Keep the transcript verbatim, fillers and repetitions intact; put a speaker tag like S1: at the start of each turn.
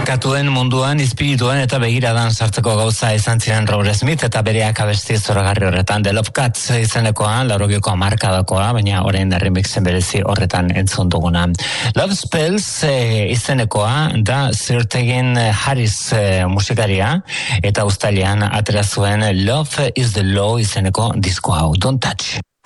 S1: Katuen munduan, espirituan eta begiradan sartzeko gauza izan ziren Robert Smith eta bereak abesti zoragarri horretan. The Love Cats izenekoa, laurogeko hamarkadakoa, baina orain remixen berezi horretan entzun duguna. Love Spells e, izenekoa da Sir Tegan Harris e, musikaria eta uztailean atera zuen Love is the Law izeneko disko hau. Don't touch.